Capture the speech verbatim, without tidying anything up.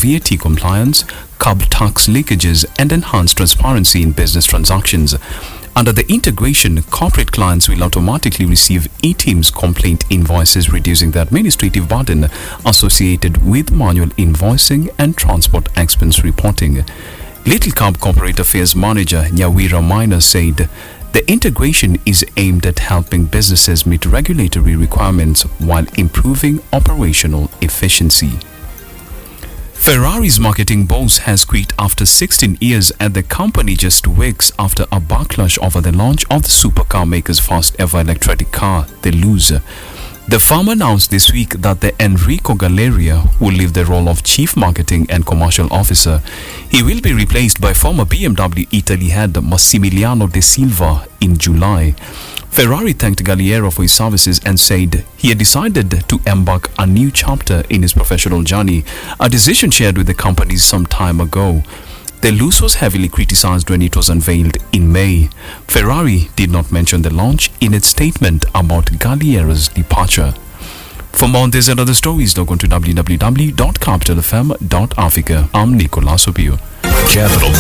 V A T compliance, curb tax leakages, and enhance transparency in business transactions. Under the integration, corporate clients will automatically receive e-Teams complaint invoices, reducing the administrative burden associated with manual invoicing and transport expense reporting. Little Cab Corporate Affairs Manager Nyawira Minor said the integration is aimed at helping businesses meet regulatory requirements while improving operational efficiency. Ferrari's marketing boss has quit after sixteen years at the company just weeks after a backlash over the launch of the supercar maker's first ever electric car, the Luz. The firm announced this week that the Enrico Galleria will leave the role of Chief Marketing and Commercial Officer. He will be replaced by former B M W Italy head Massimiliano De Silva in July. Ferrari thanked Galliero for his services and said he had decided to embark a new chapter in his professional journey, a decision shared with the company some time ago. The Luz was heavily criticized when it was unveiled in May. Ferrari did not mention the launch in its statement about Galliero's departure. For more on this and other stories, log on to w w w dot capital f m dot africa. I'm Nicolas Obio. Capital